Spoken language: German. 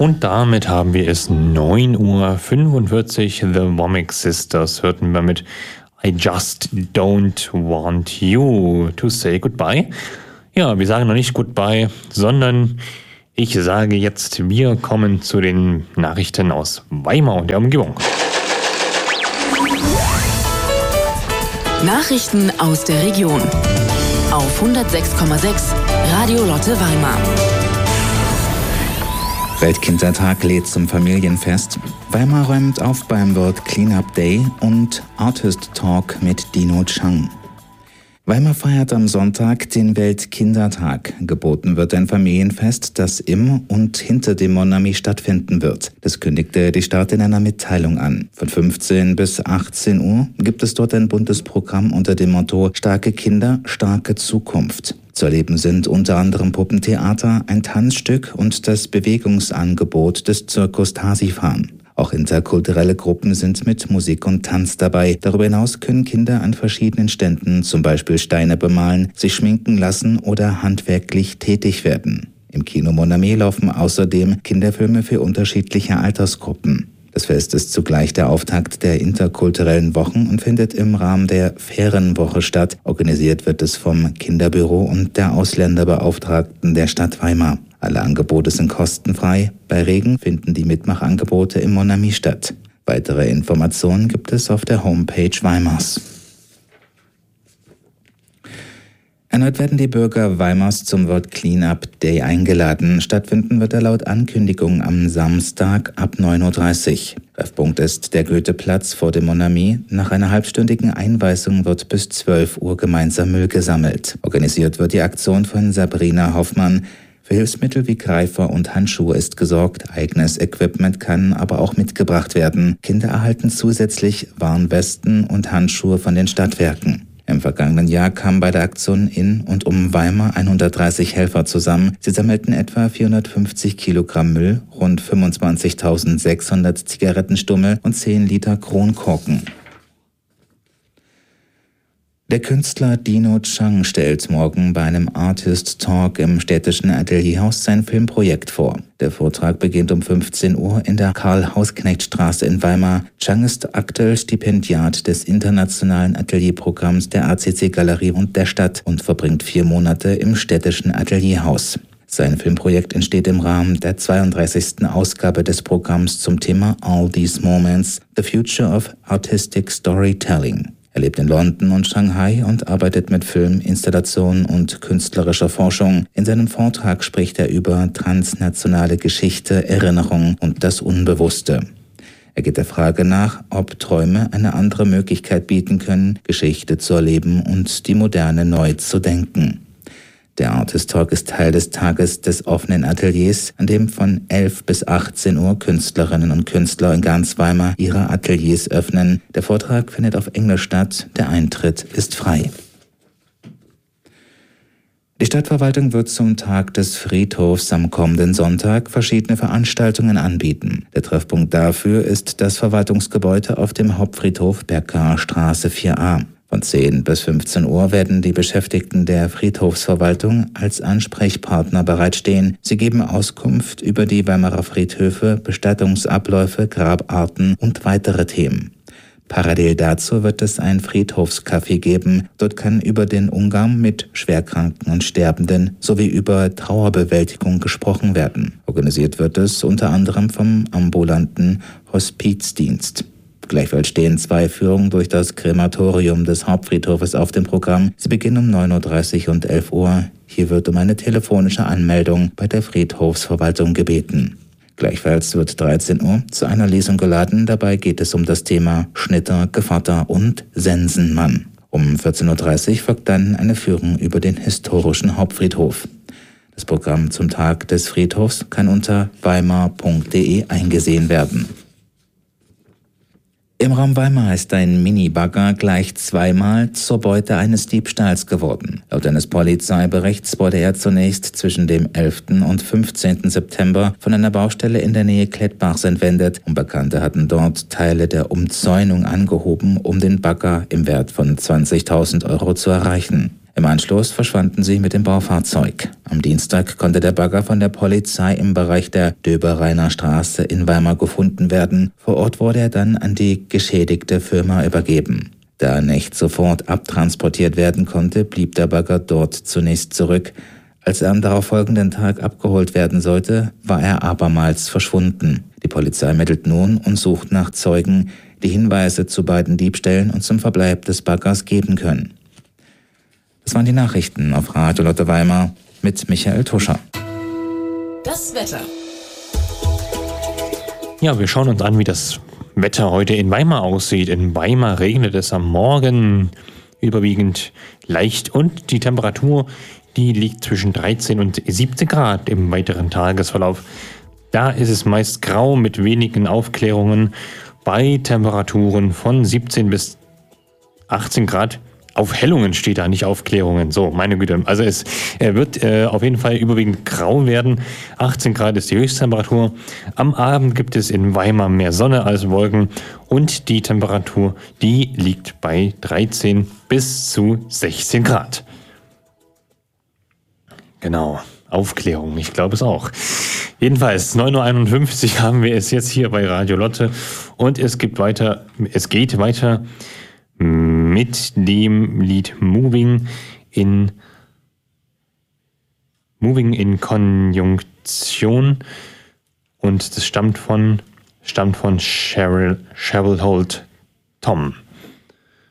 Und damit haben wir es 9:45 Uhr. The Womack Sisters hörten wir mit I Just Don't Want You to Say Goodbye. Ja, wir sagen noch nicht Goodbye, sondern ich sage jetzt, wir kommen zu den Nachrichten aus Weimar und der Umgebung. Nachrichten aus der Region auf 106,6 Radio Lotte Weimar. Weltkindertag lädt zum Familienfest. Weimar räumt auf beim World Cleanup Day und Artist Talk mit Dino Chang. Weimar feiert am Sonntag den Weltkindertag. Geboten wird ein Familienfest, das im und hinter dem Mon Ami stattfinden wird. Das kündigte die Stadt in einer Mitteilung an. Von 15 bis 18 Uhr gibt es dort ein buntes Programm unter dem Motto Starke Kinder, starke Zukunft. Zu erleben sind unter anderem Puppentheater, ein Tanzstück und das Bewegungsangebot des Zirkus Tasifahren. Auch interkulturelle Gruppen sind mit Musik und Tanz dabei. Darüber hinaus können Kinder an verschiedenen Ständen zum Beispiel Steine bemalen, sich schminken lassen oder handwerklich tätig werden. Im Kino Mon Ami laufen außerdem Kinderfilme für unterschiedliche Altersgruppen. Das Fest ist zugleich der Auftakt der interkulturellen Wochen und findet im Rahmen der Ferienwoche statt. Organisiert wird es vom Kinderbüro und der Ausländerbeauftragten der Stadt Weimar. Alle Angebote sind kostenfrei. Bei Regen finden die Mitmachangebote im Mon Ami statt. Weitere Informationen gibt es auf der Homepage Weimars. Erneut werden die Bürger Weimars zum World Cleanup Day eingeladen. Stattfinden wird er laut Ankündigung am Samstag ab 9:30 Uhr. Treffpunkt ist der Goetheplatz vor dem Mon Ami. Nach einer halbstündigen Einweisung wird bis 12 Uhr gemeinsam Müll gesammelt. Organisiert wird die Aktion von Sabrina Hoffmann. Für Hilfsmittel wie Greifer und Handschuhe ist gesorgt. Eigenes Equipment kann aber auch mitgebracht werden. Kinder erhalten zusätzlich Warnwesten und Handschuhe von den Stadtwerken. Im vergangenen Jahr kamen bei der Aktion in und um Weimar 130 Helfer zusammen. Sie sammelten etwa 450 Kilogramm Müll, rund 25.600 Zigarettenstummel und 10 Liter Kronkorken. Der Künstler Dino Chang stellt morgen bei einem Artist Talk im städtischen Atelierhaus sein Filmprojekt vor. Der Vortrag beginnt um 15 Uhr in der Karl-Hausknecht-Straße in Weimar. Chang ist aktuell Stipendiat des internationalen Atelierprogramms der ACC-Galerie und der Stadt und verbringt 4 Monate im städtischen Atelierhaus. Sein Filmprojekt entsteht im Rahmen der 32. Ausgabe des Programms zum Thema All These Moments, The Future of Artistic Storytelling. Er lebt in London und Shanghai und arbeitet mit Film, Installation und künstlerischer Forschung. In seinem Vortrag spricht er über transnationale Geschichte, Erinnerung und das Unbewusste. Er geht der Frage nach, ob Träume eine andere Möglichkeit bieten können, Geschichte zu erleben und die Moderne neu zu denken. Der Artist Talk ist Teil des Tages des offenen Ateliers, an dem von 11 bis 18 Uhr Künstlerinnen und Künstler in ganz Weimar ihre Ateliers öffnen. Der Vortrag findet auf Englisch statt, der Eintritt ist frei. Die Stadtverwaltung wird zum Tag des Friedhofs am kommenden Sonntag verschiedene Veranstaltungen anbieten. Der Treffpunkt dafür ist das Verwaltungsgebäude auf dem Hauptfriedhof Berger Straße 4a. Von 10 bis 15 Uhr werden die Beschäftigten der Friedhofsverwaltung als Ansprechpartner bereitstehen. Sie geben Auskunft über die Weimarer Friedhöfe, Bestattungsabläufe, Grabarten und weitere Themen. Parallel dazu wird es ein Friedhofscafé geben. Dort kann über den Umgang mit Schwerkranken und Sterbenden sowie über Trauerbewältigung gesprochen werden. Organisiert wird es unter anderem vom ambulanten Hospizdienst. Gleichfalls stehen 2 Führungen durch das Krematorium des Hauptfriedhofes auf dem Programm. Sie beginnen um 9:30 Uhr und 11 Uhr. Hier wird um eine telefonische Anmeldung bei der Friedhofsverwaltung gebeten. Gleichfalls wird 13 Uhr zu einer Lesung geladen. Dabei geht es um das Thema Schnitter, Gevatter und Sensenmann. Um 14:30 Uhr folgt dann eine Führung über den historischen Hauptfriedhof. Das Programm zum Tag des Friedhofs kann unter weimar.de eingesehen werden. Im Raum Weimar ist ein Minibagger gleich 2-mal zur Beute eines Diebstahls geworden. Laut eines Polizeiberichts wurde er zunächst zwischen dem 11. und 15. September von einer Baustelle in der Nähe Klettbachs entwendet. Unbekannte hatten dort Teile der Umzäunung angehoben, um den Bagger im Wert von 20.000 € zu erreichen. Im Anschluss verschwanden sie mit dem Baufahrzeug. Am Dienstag konnte der Bagger von der Polizei im Bereich der Döbereiner Straße in Weimar gefunden werden. Vor Ort wurde er dann an die geschädigte Firma übergeben. Da er nicht sofort abtransportiert werden konnte, blieb der Bagger dort zunächst zurück. Als er am darauffolgenden Tag abgeholt werden sollte, war er abermals verschwunden. Die Polizei ermittelt nun und sucht nach Zeugen, die Hinweise zu beiden Diebstählen und zum Verbleib des Baggers geben können. Das waren die Nachrichten auf Radio Lotte Weimar mit Michael Tuscher. Das Wetter. Ja, wir schauen uns an, wie das Wetter heute in Weimar aussieht. In Weimar regnet es am Morgen überwiegend leicht und die Temperatur, die liegt zwischen 13 und 17 Grad im weiteren Tagesverlauf. Da ist es meist grau mit wenigen Aufklärungen bei Temperaturen von 17 bis 18 Grad. Aufhellungen steht da, nicht Aufklärungen. So, meine Güte. Also es wird auf jeden Fall überwiegend grau werden. 18 Grad ist die Höchsttemperatur. Am Abend gibt es in Weimar mehr Sonne als Wolken und die Temperatur, die liegt bei 13 bis zu 16 Grad. Genau, Aufklärung, ich glaube es auch. Jedenfalls, 9.51 Uhr haben wir es jetzt hier bei Radio Lotte und es geht weiter mit dem Lied Moving in Konjunktion und das stammt von Cheryl Holt Tom.